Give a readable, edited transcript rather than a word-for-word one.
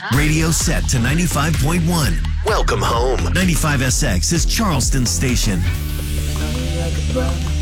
Radio set to 95.1. Welcome home. 95SX is Charleston's station. Like a brother.